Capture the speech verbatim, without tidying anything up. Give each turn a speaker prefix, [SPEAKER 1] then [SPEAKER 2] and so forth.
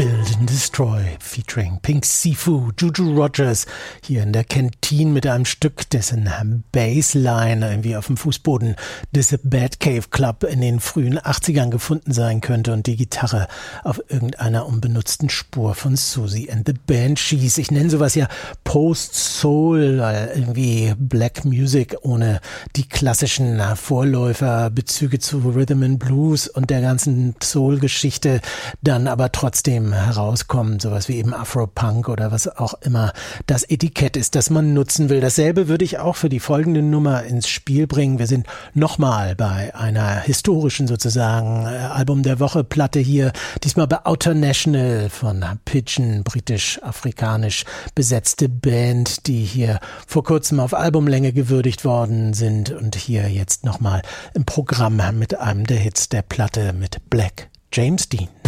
[SPEAKER 1] Build and Destroy featuring Pink Siifu, Juju Rogers hier in der Kantine mit einem Stück, dessen Bassline irgendwie auf dem Fußboden des Batcave Club in den frühen achtzigern gefunden sein könnte und die Gitarre auf irgendeiner unbenutzten Spur von Susie and the Banshees. Ich nenne sowas ja Post-Soul, weil irgendwie Black Music ohne die klassischen Vorläuferbezüge zu Rhythm and Blues und der ganzen Soul-Geschichte dann aber trotzdem herauskommen, sowas wie eben Afro-Punk oder was auch immer das Etikett ist, das man nutzen will. Dasselbe würde ich auch für die folgende Nummer ins Spiel bringen. Wir sind nochmal bei einer historischen sozusagen Album der Woche Platte hier, diesmal bei Outer National von Pidgeon, britisch-afrikanisch besetzte Band, die hier vor kurzem auf Albumlänge gewürdigt worden sind und hier jetzt nochmal im Programm mit einem der Hits der Platte mit Black James Dean.